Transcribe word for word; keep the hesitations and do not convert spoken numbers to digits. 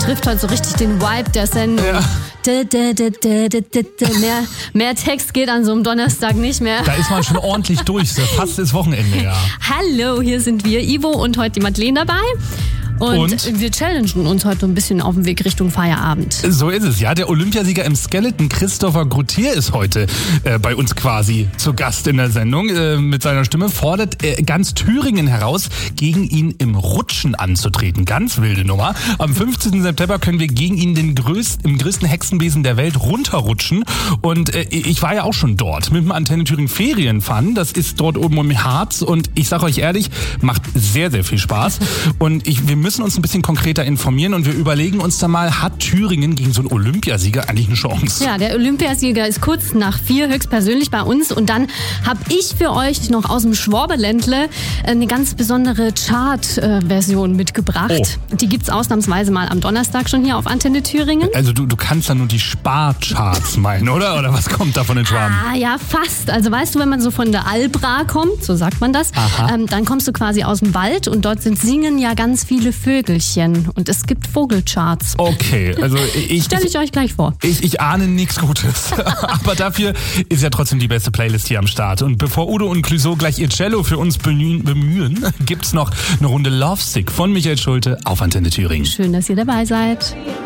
trifft heute so richtig den Vibe der Sendung. Ja. Da, da, da, da, da, da. Mehr, mehr Text geht an so einem Donnerstag nicht mehr. Da ist man schon ordentlich durch. Fast ist Wochenende, ja. Hallo, hier sind wir, Ivo und heute die Madeleine dabei. Und, Und? wir challengen uns heute ein bisschen auf dem Weg Richtung Feierabend. So ist es, ja. Der Olympiasieger im Skeleton, Christopher Gautier, ist heute äh, bei uns quasi zu Gast in der Sendung. Äh, mit seiner Stimme fordert er ganz Thüringen heraus, gegen ihn im Rutschen anzutreten. Ganz wilde Nummer. Am fünfzehnten September können wir gegen ihn den größten, im größten Hexenbesen der Welt runterrutschen. Und äh, ich war ja auch schon dort mit dem Antenne Thüringen Ferienfun. Das ist dort oben im Harz. Und ich sage euch ehrlich, macht sehr, sehr viel Spaß. Und ich, wir müssen Wir müssen uns ein bisschen konkreter informieren und wir überlegen uns da mal, hat Thüringen gegen so einen Olympiasieger eigentlich eine Chance? Ja, der Olympiasieger ist kurz nach vier höchstpersönlich bei uns und dann habe ich für euch noch aus dem Schwaberländle eine ganz besondere Chart-Version mitgebracht. Oh. Die gibt's ausnahmsweise mal am Donnerstag schon hier auf Antenne Thüringen. Also du, du kannst da nur die Sparcharts meinen, oder? Oder was kommt da von den Schwaben? Ah ja, fast. Also weißt du, wenn man so von der Albra kommt, so sagt man das, ähm, dann kommst du quasi aus dem Wald und dort sind singen ja ganz viele Vögelchen und es gibt Vogelcharts. Okay, also ich... Stelle ich euch gleich vor. Ich, ich ahne nichts Gutes, aber dafür ist ja trotzdem die beste Playlist hier am Start. Und bevor Udo und Clouseau gleich ihr Cello für uns bemühen, bemühen gibt's noch eine Runde Lovesick von Michael Schulte auf Antenne Thüringen. Schön, dass ihr dabei seid.